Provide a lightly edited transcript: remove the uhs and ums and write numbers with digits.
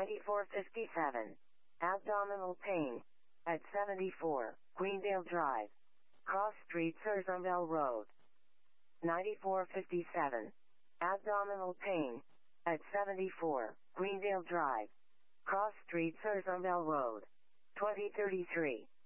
9457. Abdominal pain. At 74, Queendale Drive. Cross Street, Sursumville Road. 9457. Abdominal pain. At 74, Queendale Drive. Cross Street, Sursumville Road. 2033.